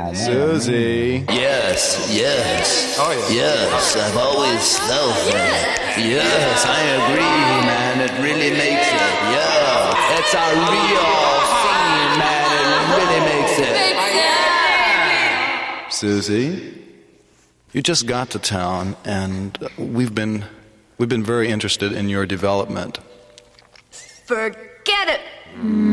Susie. Yes. Oh, yeah. Yes, I've always felt that. Yes, I agree, man. It really makes it. Yeah. It's a real scene, man. It really makes it. Susie, you just got to town, and we've been very interested in your development. Forget it.